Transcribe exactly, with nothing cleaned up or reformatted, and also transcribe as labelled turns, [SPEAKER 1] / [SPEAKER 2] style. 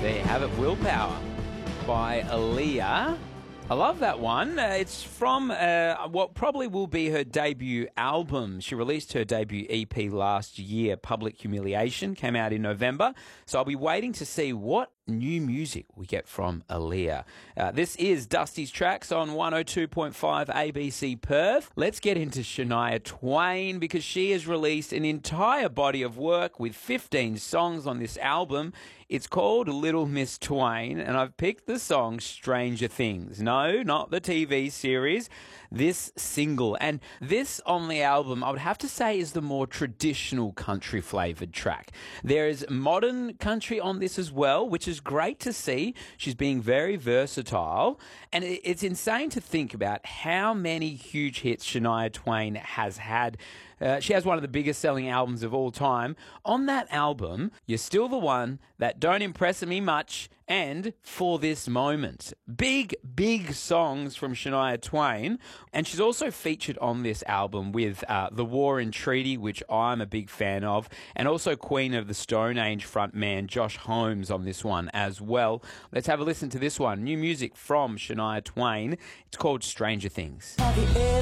[SPEAKER 1] There you have it, Willpower by Aaliyah. I love that one. Uh, it's from uh, what probably will be her debut album. She released her debut E P last year, Public Humiliation, came out in November. So I'll be waiting to see what new music we get from Aaliyah. Uh, this is Dusty's Tracks on one oh two point five A B C Perth. Let's get into Shania Twain because she has released an entire body of work with fifteen songs on this album. It's called Little Miss Twain, and I've picked the song Stranger Things. No, not the T V series. This single. And this on the album, I would have to say, is the more traditional country flavoured track. There is modern country on this as well, which is great to see. She's being very versatile. And it's insane to think about how many huge hits Shania Twain has had. Uh, she has one of the biggest selling albums of all time. On that album, You're Still the One, That Don't Impress Me Much, and For This Moment. Big, big songs from Shania Twain. And she's also featured on this album with uh, The War and Treaty, which I'm a big fan of, and also Queen of the Stone Age frontman Josh Holmes on this one as well. Let's have a listen to this one. New music from Shania Twain. It's called Stranger Things.
[SPEAKER 2] Have you